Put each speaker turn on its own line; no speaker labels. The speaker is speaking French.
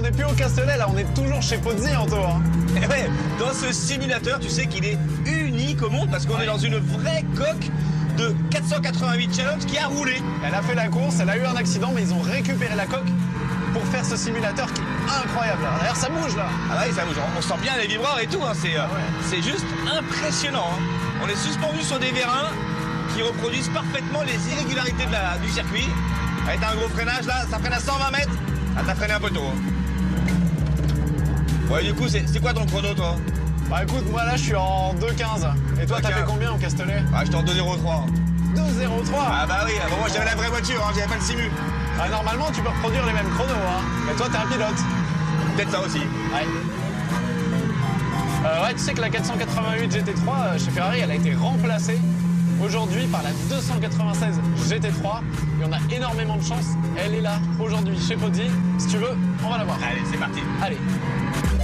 n'est plus au Castellet, là, on est toujours chez Pozzi, Anto. Hein.
Et ouais, dans ce simulateur, tu sais qu'il est unique au monde parce qu'on est dans une vraie coque de 488 Challenge qui a roulé.
Elle a fait la course, elle a eu un accident, mais ils ont récupéré la coque pour faire ce simulateur qui est incroyable. D'ailleurs, ça bouge là.
Ah ouais, ça bouge. On sent bien les vibreurs et tout. Hein. C'est juste impressionnant. Hein. On est suspendu sur des vérins qui reproduisent parfaitement les irrégularités du circuit. Avec un gros freinage là, ça freine à 120 mètres. Ah, t'as freiné un peu tôt. Hein. Ouais, du coup, c'est quoi ton chrono, toi?
Bah écoute, moi là, je suis en 2,15. Et toi, t'as fait combien au Castellet?
Ah, j'étais en 2,03.
2,03.
Ah bah oui, moi j'avais la vraie voiture, hein, j'avais pas le simu.
Ah, normalement, tu peux reproduire les mêmes chronos, hein. Mais toi, t'es un pilote.
Peut-être ça aussi.
Ouais. Ouais, tu sais que la 488 GT3 chez Ferrari, elle a été remplacée aujourd'hui par la 296 GT3. Et on a énormément de chance. Elle est là aujourd'hui chez Pozzi. Si tu veux, on va la voir.
Allez, c'est parti.
Allez.